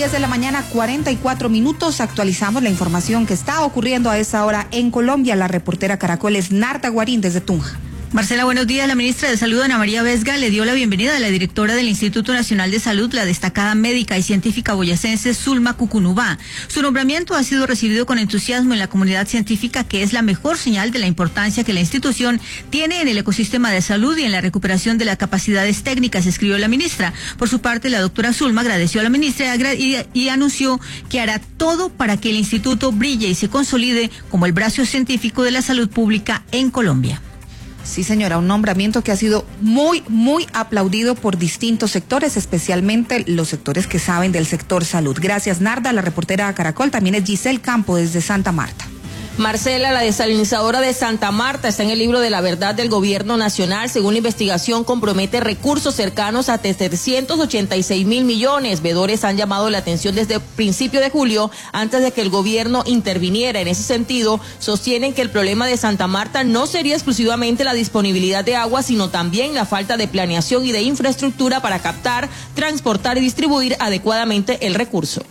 10 de la mañana, 44 minutos. Actualizamos la información que está ocurriendo a esa hora en Colombia. La reportera Caracol es Narda Guarín desde Tunja. Marcela, buenos días. La ministra de Salud, Ana María Vesga, le dio la bienvenida a la directora del Instituto Nacional de Salud, la destacada médica y científica boyacense Zulma Cucunubá. Su nombramiento ha sido recibido con entusiasmo en la comunidad científica, que es la mejor señal de la importancia que la institución tiene en el ecosistema de salud y en la recuperación de las capacidades técnicas, escribió la ministra. Por su parte, la doctora Zulma agradeció a la ministra y anunció que hará todo para que el instituto brille y se consolide como el brazo científico de la salud pública en Colombia. Sí, señora, un nombramiento que ha sido muy aplaudido por distintos sectores, especialmente los sectores que saben del sector salud. Gracias, Narda. La reportera de Caracol también es Giselle Campo desde Santa Marta. Marcela, la desalinizadora de Santa Marta está en el libro de la verdad del gobierno nacional. Según la investigación, compromete recursos cercanos a 386.000 millones. Vedores han llamado la atención desde principio de julio, antes de que el gobierno interviniera. En ese sentido, sostienen que el problema de Santa Marta no sería exclusivamente la disponibilidad de agua, sino también la falta de planeación y de infraestructura para captar, transportar y distribuir adecuadamente el recurso.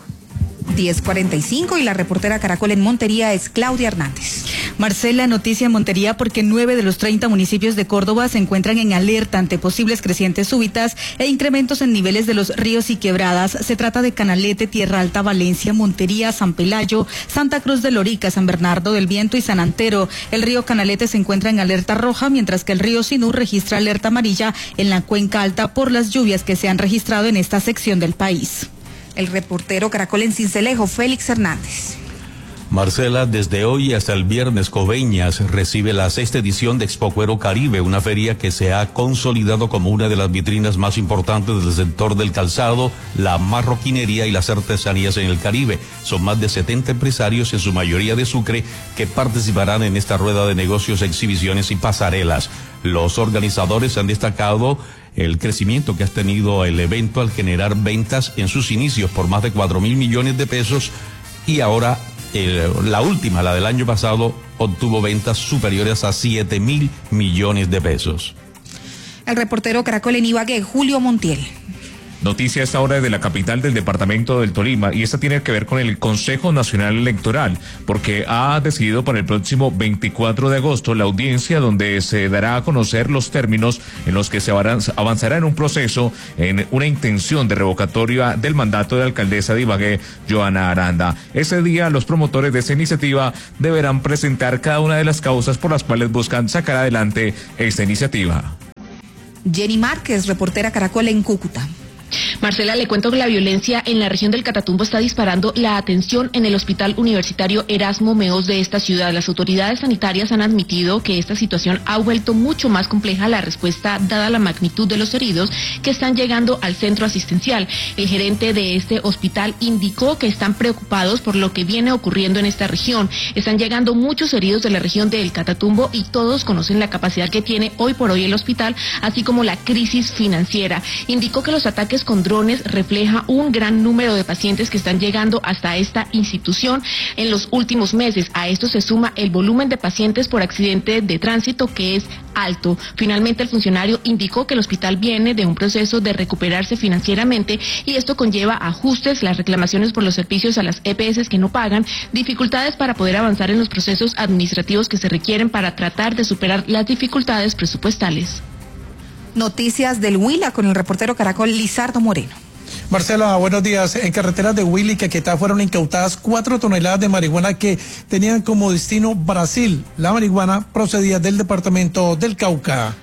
10:45 y la reportera Caracol en Montería es Claudia Hernández. Marcela, noticia en Montería porque 9 de los 30 municipios de Córdoba se encuentran en alerta ante posibles crecientes súbitas e incrementos en niveles de los ríos y quebradas. Se trata de Canalete, Tierra Alta, Valencia, Montería, San Pelayo, Santa Cruz de Lorica, San Bernardo del Viento y San Antero. El río Canalete se encuentra en alerta roja, mientras que el río Sinú registra alerta amarilla en la cuenca alta por las lluvias que se han registrado en esta sección del país. El reportero Caracol en Cincelejo, Félix Hernández. Marcela, desde hoy hasta el viernes, Coveñas recibe la 6ª edición de Expocuero Caribe, una feria que se ha consolidado como una de las vitrinas más importantes del sector del calzado, la marroquinería y las artesanías en el Caribe. Son más de 70 empresarios, en su mayoría de Sucre, que participarán en esta rueda de negocios, exhibiciones y pasarelas. Los organizadores han destacado el crecimiento que ha tenido el evento al generar ventas en sus inicios por más de 4.000 millones de pesos y ahora la última, la del año pasado, obtuvo ventas superiores a 7.000 millones de pesos. El reportero Caracol en Ibagué, Julio Montiel. Noticia a esta hora de la capital del departamento del Tolima, y esta tiene que ver con el Consejo Nacional Electoral, porque ha decidido para el próximo 24 de agosto la audiencia donde se dará a conocer los términos en los que se avanzará en un proceso, en una intención de revocatoria del mandato de la alcaldesa de Ibagué, Joana Aranda. Ese día los promotores de esta iniciativa deberán presentar cada una de las causas por las cuales buscan sacar adelante esta iniciativa. Jenny Márquez, reportera Caracol en Cúcuta. Marcela, le cuento que la violencia en la región del Catatumbo está disparando la atención en el Hospital Universitario Erasmo Meos de esta ciudad. Las autoridades sanitarias han admitido que esta situación ha vuelto mucho más compleja la respuesta dada la magnitud de los heridos que están llegando al centro asistencial. El gerente de este hospital indicó que están preocupados por lo que viene ocurriendo en esta región. Están llegando muchos heridos de la región del Catatumbo y todos conocen la capacidad que tiene hoy por hoy el hospital, así como la crisis financiera. Indicó que los ataques con drones refleja un gran número de pacientes que están llegando hasta esta institución en los últimos meses. A esto se suma el volumen de pacientes por accidente de tránsito, que es alto. Finalmente, el funcionario indicó que el hospital viene de un proceso de recuperarse financieramente y esto conlleva ajustes, las reclamaciones por los servicios a las EPS que no pagan, dificultades para poder avanzar en los procesos administrativos que se requieren para tratar de superar las dificultades presupuestales. Noticias del Huila con el reportero Caracol Lizardo Moreno. Marcela, buenos días. En carreteras de Huila y Caquetá fueron incautadas 4 toneladas de marihuana que tenían como destino Brasil. La marihuana procedía del departamento del Cauca.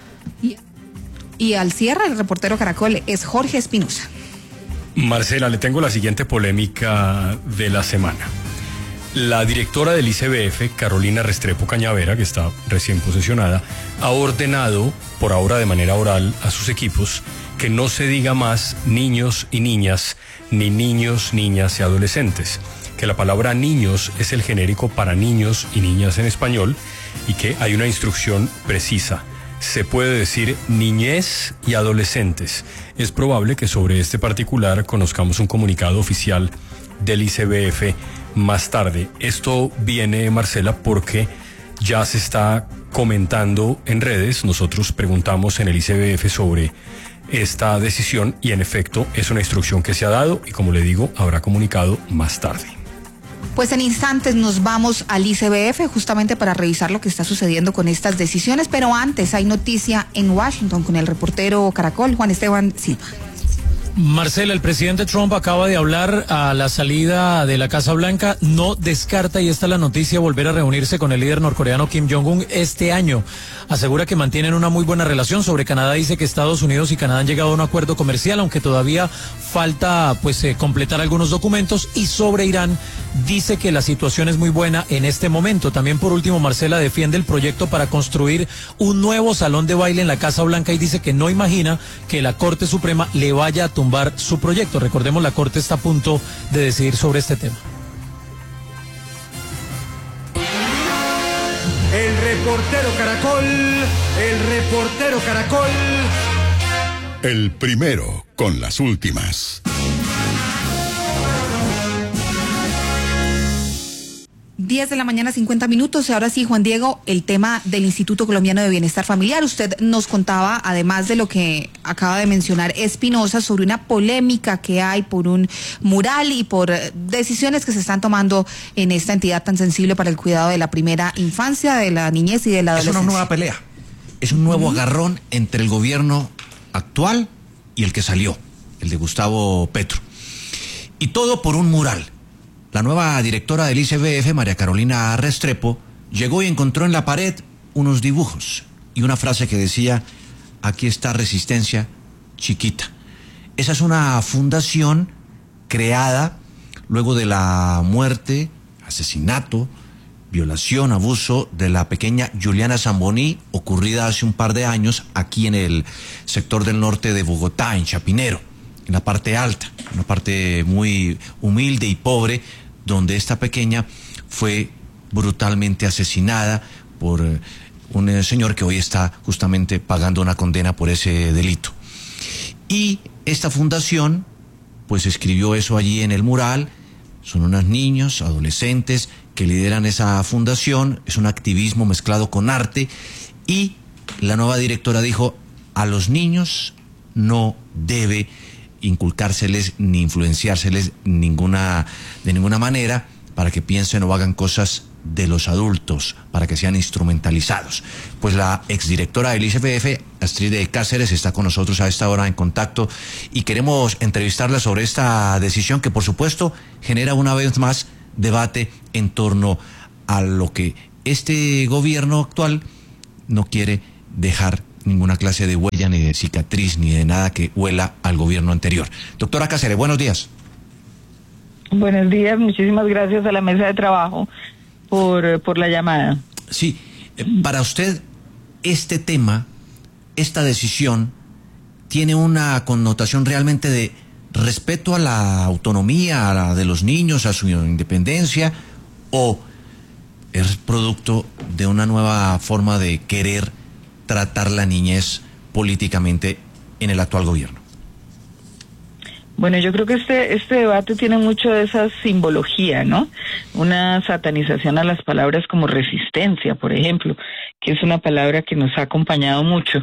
Y al cierre, el reportero Caracol es Jorge Espinosa. Marcela, le tengo la siguiente polémica de la semana. La directora del ICBF, Carolina Restrepo Cañavera, que está recién posesionada, ha ordenado, por ahora de manera oral, a sus equipos que no se diga más niños y niñas, ni niños, niñas y adolescentes, que la palabra niños es el genérico para niños y niñas en español y que hay una instrucción precisa. Se puede decir niñez y adolescentes. Es probable que sobre este particular conozcamos un comunicado oficial del ICBF más tarde. Esto viene, Marcela, porque ya se está comentando en redes. Nosotros preguntamos en el ICBF sobre esta decisión y en efecto es una instrucción que se ha dado y como le digo, habrá comunicado más tarde. Pues en instantes nos vamos al ICBF justamente para revisar lo que está sucediendo con estas decisiones, pero antes hay noticia en Washington con el reportero Caracol, Juan Esteban Silva. Marcela, el presidente Trump acaba de hablar a la salida de la Casa Blanca, no descarta, y esta es la noticia, volver a reunirse con el líder norcoreano Kim Jong-un este año. Asegura que mantienen una muy buena relación. Sobre Canadá dice que Estados Unidos y Canadá han llegado a un acuerdo comercial, aunque todavía falta completar algunos documentos. Y sobre Irán dice que la situación es muy buena en este momento. También por último, Marcela defiende el proyecto para construir un nuevo salón de baile en la Casa Blanca y dice que no imagina que la Corte Suprema le vaya a tumbar su proyecto. Recordemos, la Corte está a punto de decidir sobre este tema. El reportero Caracol, el primero con las últimas. 10 de la mañana, 50 minutos. Ahora sí, Juan Diego, el tema del Instituto Colombiano de Bienestar Familiar. Usted nos contaba, además de lo que acaba de mencionar Espinosa, sobre una polémica que hay por un mural y por decisiones que se están tomando en esta entidad tan sensible para el cuidado de la primera infancia, de la niñez y de la adolescencia. Es una nueva pelea, es un nuevo agarrón entre el gobierno actual y el que salió, el de Gustavo Petro. Y todo por un mural. La nueva directora del ICBF, María Carolina Restrepo, llegó y encontró en la pared unos dibujos y una frase que decía: aquí está Resistencia chiquita. Esa es una fundación creada luego de la muerte, asesinato, violación, abuso de la pequeña Juliana Zamboní, ocurrida hace un par de años aquí en el sector del norte de Bogotá, en Chapinero, en la parte alta, una parte muy humilde y pobre, donde esta pequeña fue brutalmente asesinada por un señor que hoy está justamente pagando una condena por ese delito. Y esta fundación pues escribió eso allí en el mural. Son unos niños, adolescentes que lideran esa fundación, es un activismo mezclado con arte, y la nueva directora dijo: a los niños no debe inculcárseles ni influenciárseles de ninguna manera para que piensen o hagan cosas de los adultos, para que sean instrumentalizados. Pues la exdirectora del ICBF, Astrid Cáceres, está con nosotros a esta hora en contacto y queremos entrevistarla sobre esta decisión que, por supuesto, genera una vez más debate en torno a lo que este gobierno actual no quiere dejar ninguna clase de huella, ni de cicatriz, ni de nada que huela al gobierno anterior. Doctora Cáceres, buenos días. Buenos días, muchísimas gracias a la mesa de trabajo por la llamada. Sí, para usted este tema, esta decisión, tiene una connotación realmente de respeto a la autonomía de los niños, a su independencia, o es producto de una nueva forma de querer tratar la niñez políticamente en el actual gobierno? Bueno, yo creo que este debate tiene mucho de esa simbología, ¿no? Una satanización a las palabras como resistencia, por ejemplo, que es una palabra que nos ha acompañado mucho.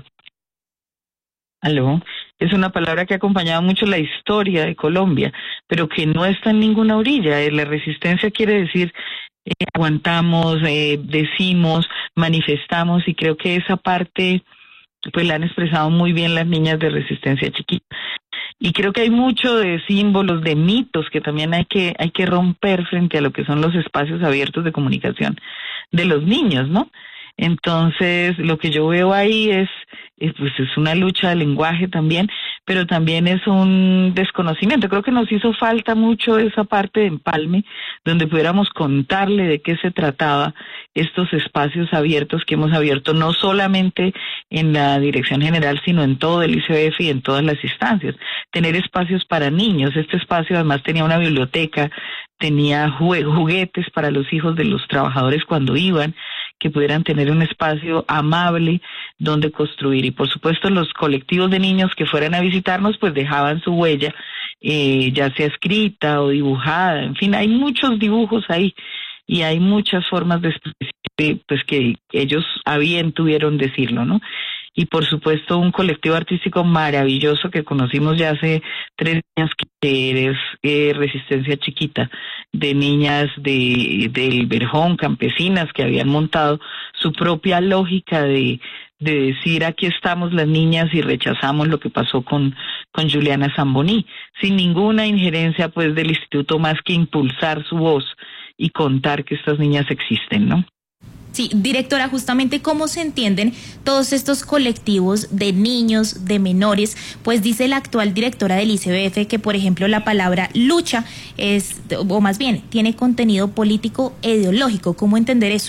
¿Aló? Es una palabra que ha acompañado mucho la historia de Colombia, pero que no está en ninguna orilla. La resistencia quiere decir aguantamos, decimos, manifestamos, y creo que esa parte pues la han expresado muy bien las niñas de Resistencia Chiquita. Y creo que hay mucho de símbolos, de mitos que también hay que romper frente a lo que son los espacios abiertos de comunicación de los niños, ¿no? Entonces, lo que yo veo ahí es una lucha de lenguaje también, pero también es un desconocimiento. Creo que nos hizo falta mucho esa parte de empalme, donde pudiéramos contarle de qué se trataba estos espacios abiertos que hemos abierto, no solamente en la Dirección General, sino en todo el ICBF y en todas las instancias. Tener espacios para niños. Este espacio además tenía una biblioteca, tenía juguetes para los hijos de los trabajadores cuando iban, que pudieran tener un espacio amable donde construir. Y por supuesto los colectivos de niños que fueran a visitarnos pues dejaban su huella, ya sea escrita o dibujada, en fin, hay muchos dibujos ahí y hay muchas formas de expresión pues que ellos a bien tuvieron decirlo, ¿no? y por supuesto un colectivo artístico maravilloso que conocimos ya hace 3 años, que es Resistencia Chiquita, de niñas del Verjón, campesinas que habían montado su propia lógica de decir aquí estamos las niñas y rechazamos lo que pasó con Juliana Zamboní, sin ninguna injerencia pues del instituto más que impulsar su voz y contar que estas niñas existen, ¿no? Sí, directora, justamente cómo se entienden todos estos colectivos de niños, de menores, pues dice la actual directora del ICBF que, por ejemplo, la palabra lucha es, o más bien, tiene contenido político e ideológico. ¿Cómo entender eso?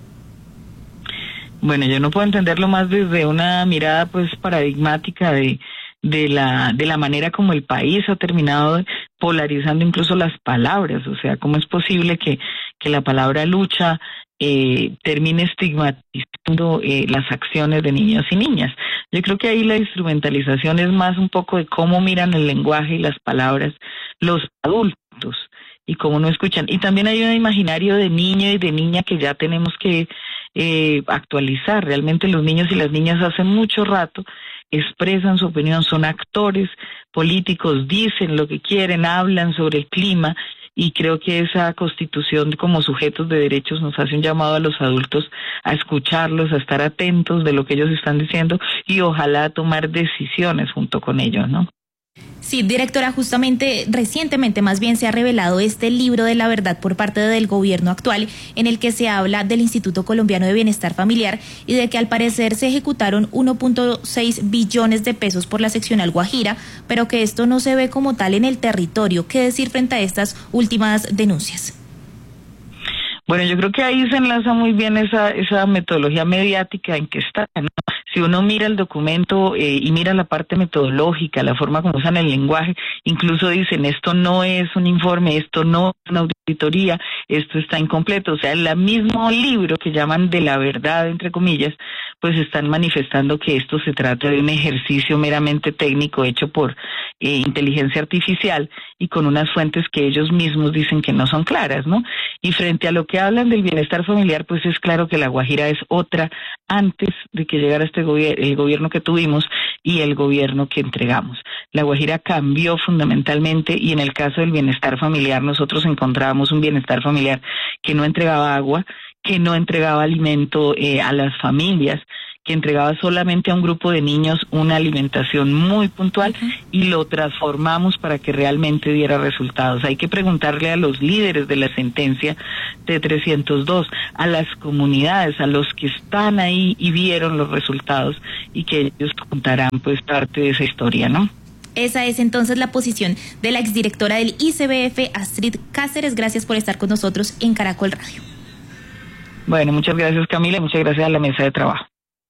Bueno, yo no puedo entenderlo más desde una mirada pues paradigmática de la manera como el país ha terminado polarizando incluso las palabras. O sea, ¿cómo es posible que la palabra lucha termine estigmatizando las acciones de niños y niñas? Yo creo que ahí la instrumentalización es más un poco de cómo miran el lenguaje y las palabras los adultos y cómo no escuchan. Y también hay un imaginario de niño y de niña que ya tenemos que actualizar. Realmente los niños y las niñas hace mucho rato expresan su opinión, son actores políticos, dicen lo que quieren, hablan sobre el clima, y creo que esa constitución como sujetos de derechos nos hace un llamado a los adultos a escucharlos, a estar atentos de lo que ellos están diciendo y ojalá tomar decisiones junto con ellos, ¿no? Sí, directora, justamente recientemente más bien se ha revelado este libro de la verdad por parte del gobierno actual, en el que se habla del Instituto Colombiano de Bienestar Familiar y de que al parecer se ejecutaron 1.6 billones de pesos por la seccional Guajira, pero que esto no se ve como tal en el territorio. ¿Qué decir frente a estas últimas denuncias? Bueno, yo creo que ahí se enlaza muy bien esa metodología mediática en que está, ¿no? Si uno mira el documento y mira la parte metodológica, la forma como usan el lenguaje, incluso dicen esto no es un informe, esto no es una auditoría, esto está incompleto. O sea, el mismo libro que llaman de la verdad, entre comillas, pues están manifestando que esto se trata de un ejercicio meramente técnico hecho por inteligencia artificial y con unas fuentes que ellos mismos dicen que no son claras, ¿no? Y frente a lo que hablan del bienestar familiar, pues es claro que la Guajira es otra antes de que llegara el gobierno que tuvimos y el gobierno que entregamos. La Guajira cambió fundamentalmente y en el caso del bienestar familiar nosotros encontrábamos un bienestar familiar que no entregaba agua, que no entregaba alimento a las familias, que entregaba solamente a un grupo de niños una alimentación muy puntual y lo transformamos para que realmente diera resultados. Hay que preguntarle a los líderes de la sentencia de 302, a las comunidades, a los que están ahí y vieron los resultados y que ellos contarán pues parte de esa historia, ¿no? Esa es entonces la posición de la exdirectora del ICBF, Astrid Cáceres. Gracias por estar con nosotros en Caracol Radio. Bueno, muchas gracias Camila y muchas gracias a la mesa de trabajo.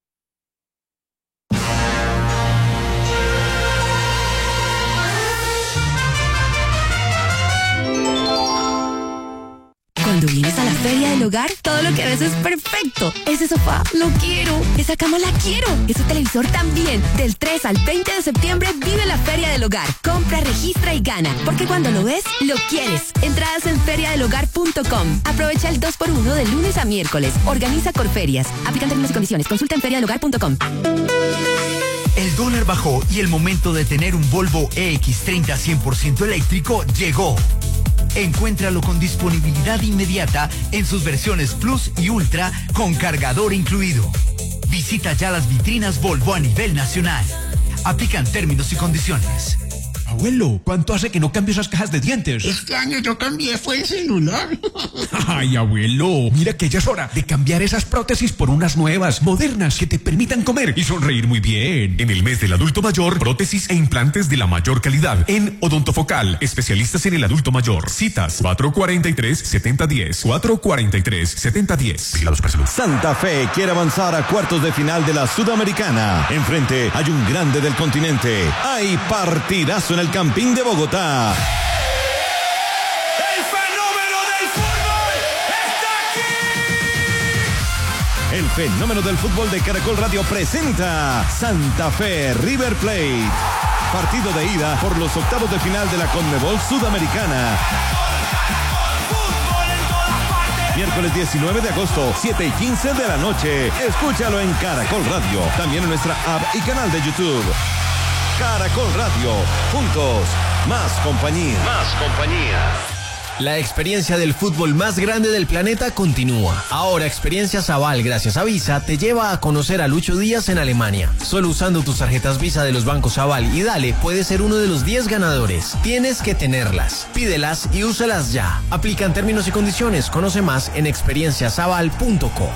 Cuando vienes a la Feria del Hogar, todo lo que ves es perfecto. Ese sofá, lo quiero. Esa cama, la quiero. Ese televisor también. Del 3 al 20 de septiembre, vive la Feria del Hogar. Compra, registra y gana. Porque cuando lo ves, lo quieres. Entradas en feriadelhogar.com. Aprovecha el 2x1 de lunes a miércoles. Organiza Corferias. Aplican términos y condiciones. Consulta en feriadelhogar.com. El dólar bajó y el momento de tener un Volvo EX30 100% eléctrico llegó. Encuéntralo con disponibilidad inmediata en sus versiones Plus y Ultra con cargador incluido. Visita ya las vitrinas Volvo a nivel nacional. Aplican términos y condiciones. Abuelo, ¿cuánto hace que no cambio esas cajas de dientes? Este año yo cambié, fue el celular. Ay, abuelo, mira que ya es hora de cambiar esas prótesis por unas nuevas, modernas, que te permitan comer y sonreír muy bien. En el mes del adulto mayor, prótesis e implantes de la mayor calidad en Odontofocal, especialistas en el adulto mayor. Citas 443-7010, 443-7010. Vigilados por salud. Santa Fe quiere avanzar a cuartos de final de la Sudamericana. Enfrente hay un grande del continente. Hay partidazo en el Campín de Bogotá. ¡El fenómeno del fútbol está aquí! El fenómeno del fútbol de Caracol Radio presenta Santa Fe River Plate. Partido de ida por los octavos de final de la Conmebol Sudamericana. Miércoles 19 de agosto, 7:15 de la noche. Escúchalo en Caracol Radio. También en nuestra app y canal de YouTube. Caracol Radio. Juntos. Más compañía. Más compañía. La experiencia del fútbol más grande del planeta continúa. Ahora Experiencia Aval, gracias a Visa, te lleva a conocer a Lucho Díaz en Alemania. Solo usando tus tarjetas Visa de los bancos Aval y Dale, puedes ser uno de los 10 ganadores. Tienes que tenerlas. Pídelas y úsalas ya. Aplican términos y condiciones. Conoce más en experienciasaval.co.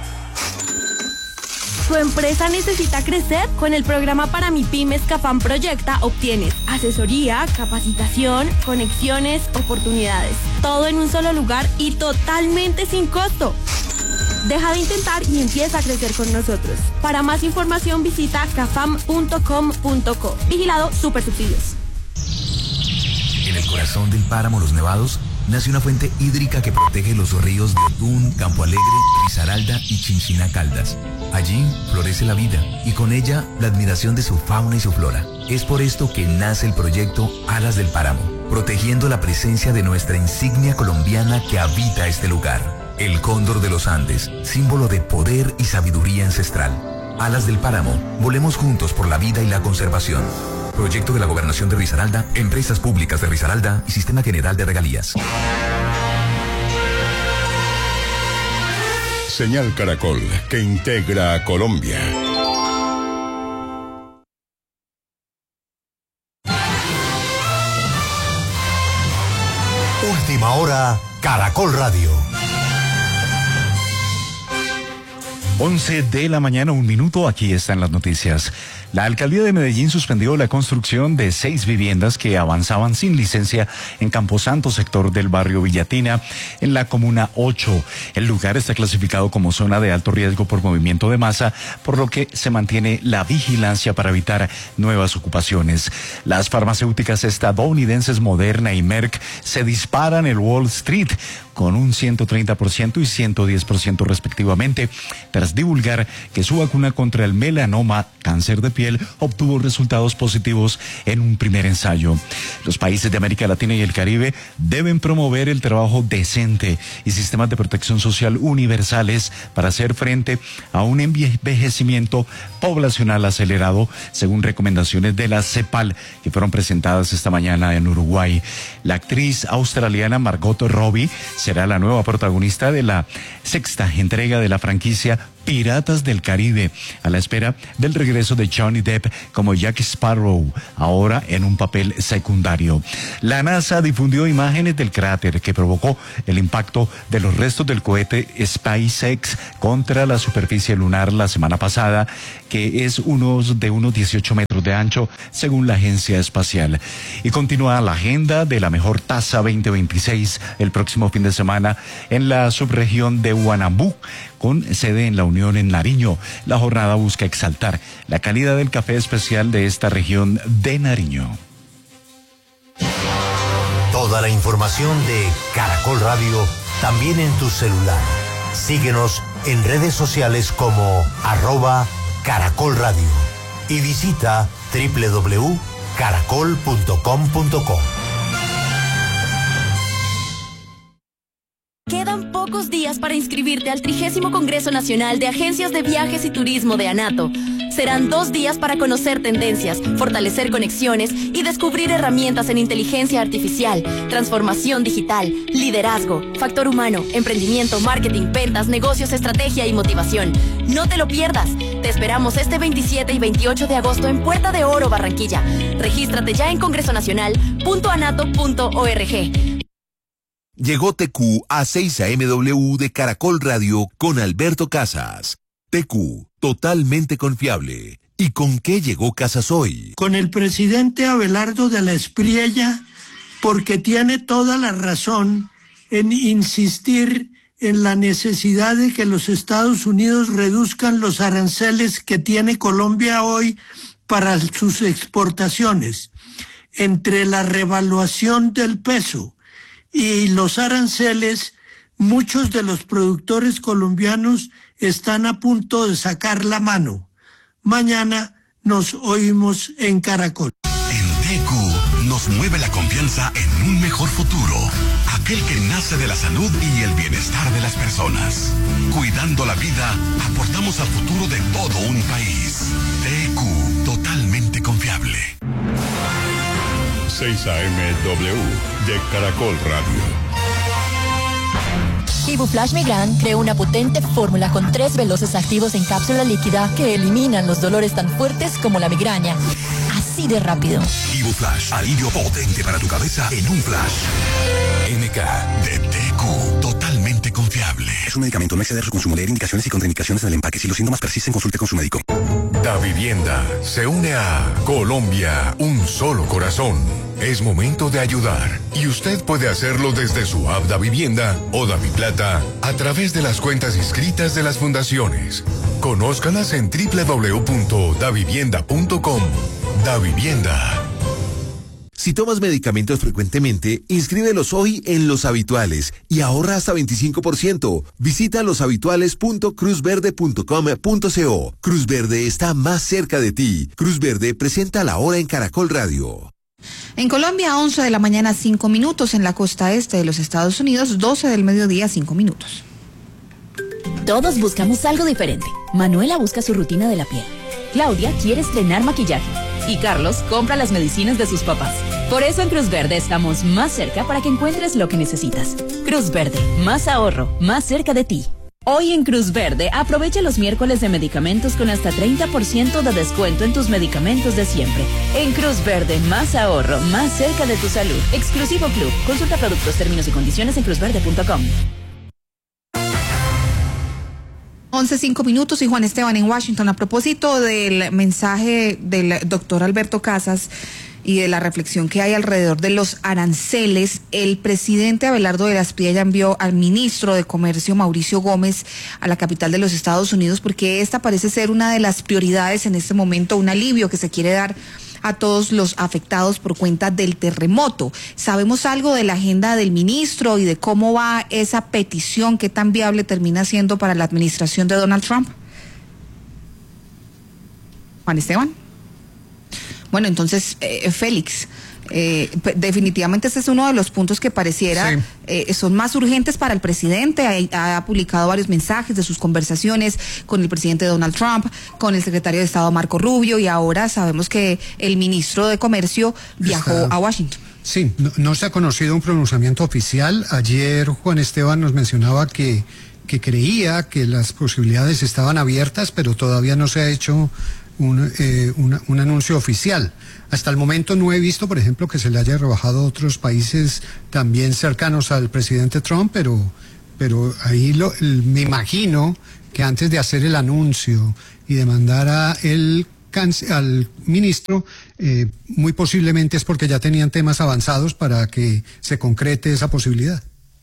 ¿Tu empresa necesita crecer? Con el programa para MIPYMES CAFAM Proyecta obtienes asesoría, capacitación, conexiones, oportunidades. Todo en un solo lugar y totalmente sin costo. Deja de intentar y empieza a crecer con nosotros. Para más información visita cafam.com.co. Vigilado Supersubsidios. En el corazón del páramo Los Nevados nace una fuente hídrica que protege los ríos de Otún, Campo Alegre, Risaralda y Chinchina Caldas. Allí florece la vida y con ella la admiración de su fauna y su flora. Es por esto que nace el proyecto Alas del Páramo, protegiendo la presencia de nuestra insignia colombiana que habita este lugar. El cóndor de los Andes, símbolo de poder y sabiduría ancestral. Alas del Páramo, volemos juntos por la vida y la conservación. Proyecto de la Gobernación de Risaralda, Empresas Públicas de Risaralda y Sistema General de Regalías. Señal Caracol, que integra a Colombia. Última hora, Caracol Radio. 11 de la mañana, 1 minuto, aquí están las noticias. La alcaldía de Medellín suspendió la construcción de 6 viviendas que avanzaban sin licencia en Camposanto, sector del barrio Villatina, en la comuna 8. El lugar está clasificado como zona de alto riesgo por movimiento de masa, por lo que se mantiene la vigilancia para evitar nuevas ocupaciones. Las farmacéuticas estadounidenses Moderna y Merck se disparan en Wall Street con un 130% y 110% respectivamente, tras divulgar que su vacuna contra el melanoma, cáncer de piel, obtuvo resultados positivos en un primer ensayo. Los países de América Latina y el Caribe deben promover el trabajo decente y sistemas de protección social universales para hacer frente a un envejecimiento poblacional acelerado, según recomendaciones de la CEPAL, que fueron presentadas esta mañana en Uruguay. La actriz australiana Margot Robbie será la nueva protagonista de la 6ª entrega de la franquicia Piratas del Caribe, a la espera del regreso de Johnny Depp como Jack Sparrow, ahora en un papel secundario. La NASA difundió imágenes del cráter que provocó el impacto de los restos del cohete SpaceX contra la superficie lunar la semana pasada, que es de unos 18 metros de ancho, según la agencia espacial. Y continúa la agenda de la mejor taza 2026 el próximo fin de semana en la subregión de Huanambú, con sede en la Unión en Nariño. La jornada busca exaltar la calidad del café especial de esta región de Nariño. Toda la información de Caracol Radio también en tu celular. Síguenos en redes sociales como @Caracol Radio y visita www.caracol.com.co. Quedan pocos días para inscribirte al 30º Congreso Nacional de Agencias de Viajes y Turismo de ANATO. Serán 2 días para conocer tendencias, fortalecer conexiones y descubrir herramientas en inteligencia artificial, transformación digital, liderazgo, factor humano, emprendimiento, marketing, ventas, negocios, estrategia y motivación. No te lo pierdas. Te esperamos este 27 y 28 de agosto en Puerta de Oro, Barranquilla. Regístrate ya en congresonacional.anato.org. Llegó TQ a 6 AMW de Caracol Radio con Alberto Casas. TQ, totalmente confiable. ¿Y con qué llegó Casas hoy? Con el presidente Abelardo de la Espriella, porque tiene toda la razón en insistir en la necesidad de que los Estados Unidos reduzcan los aranceles que tiene Colombia hoy para sus exportaciones. Entre la revaluación del peso y los aranceles, muchos de los productores colombianos están a punto de sacar la mano. Mañana nos oímos en Caracol. En TQ nos mueve la confianza en un mejor futuro, aquel que nace de la salud y el bienestar de las personas. Cuidando la vida, aportamos al futuro de todo un país. TQ, totalmente confiable. 6 AMW de Caracol Radio. Ibuflash Migran creó una potente fórmula con 3 veloces activos en cápsula líquida que eliminan los dolores tan fuertes como la migraña. Así de rápido. Ibuflash, alivio potente para tu cabeza en un flash. MK de TQ, totalmente confiable. Es un medicamento, no exceder su consumo, leer indicaciones y contraindicaciones en el empaque. Si los síntomas persisten, consulte con su médico. Davivienda se une a Colombia, un solo corazón. Es momento de ayudar y usted puede hacerlo desde su app Davivienda o Daviplata a través de las cuentas inscritas de las fundaciones. Conózcalas en www.davivienda.com. Davivienda. Si tomas medicamentos frecuentemente, inscríbelos hoy en Los Habituales y ahorra hasta 25%. Visita loshabituales.cruzverde.com.co. Cruz Verde está más cerca de ti. Cruz Verde presenta la hora en Caracol Radio. En Colombia, 11 de la mañana, 5 minutos. En la costa este de los Estados Unidos, 12 del mediodía, 5 minutos. Todos buscamos algo diferente. Manuela busca su rutina de la piel. Claudia quiere estrenar maquillaje. Y Carlos compra las medicinas de sus papás. Por eso en Cruz Verde estamos más cerca para que encuentres lo que necesitas. Cruz Verde, más ahorro, más cerca de ti. Hoy en Cruz Verde, aprovecha los miércoles de medicamentos con hasta 30% de descuento en tus medicamentos de siempre. En Cruz Verde, más ahorro, más cerca de tu salud. Exclusivo Club. Consulta productos, términos y condiciones en cruzverde.com. 11:05 minutos y Juan Esteban en Washington. A propósito del mensaje del doctor Alberto Casas y de la reflexión que hay alrededor de los aranceles, el presidente Abelardo de la Espriella envió al ministro de Comercio, Mauricio Gómez, a la capital de los Estados Unidos porque esta parece ser una de las prioridades en este momento, un alivio que se quiere dar a todos los afectados por cuenta del terremoto. ¿Sabemos algo de la agenda del ministro y de cómo va esa petición, qué tan viable termina siendo para la administración de Donald Trump? Juan Esteban. Bueno, entonces, Félix, definitivamente ese es uno de los puntos que pareciera son más urgentes para el presidente. Ha publicado varios mensajes de sus conversaciones con el presidente Donald Trump, con el secretario de Estado Marco Rubio, y ahora sabemos que el ministro de Comercio viajó a Washington. Sí, no se ha conocido un pronunciamiento oficial. Ayer Juan Esteban nos mencionaba que creía que las posibilidades estaban abiertas, pero todavía no se ha hecho un anuncio oficial. Hasta el momento no he visto, por ejemplo, que se le haya rebajado a otros países también cercanos al presidente Trump, pero ahí me imagino que antes de hacer el anuncio y de mandar al ministro, muy posiblemente es porque ya tenían temas avanzados para que se concrete esa posibilidad.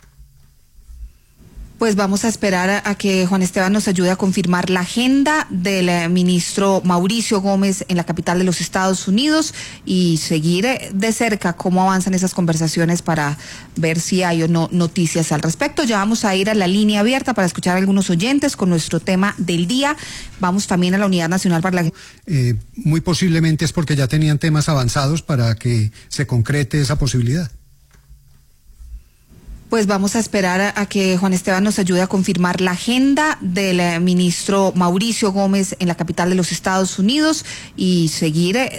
Pues vamos a esperar a que Juan Esteban nos ayude a confirmar la agenda del ministro Mauricio Gómez en la capital de los Estados Unidos y seguir de cerca cómo avanzan esas conversaciones para ver si hay o no noticias al respecto. Ya vamos a ir a la línea abierta para escuchar a algunos oyentes con nuestro tema del día. Vamos también a la Unidad Nacional para la... Muy posiblemente es porque ya tenían temas avanzados para que se concrete esa posibilidad. Pues vamos a esperar a que Juan Esteban nos ayude a confirmar la agenda del ministro Mauricio Gómez en la capital de los Estados Unidos y seguir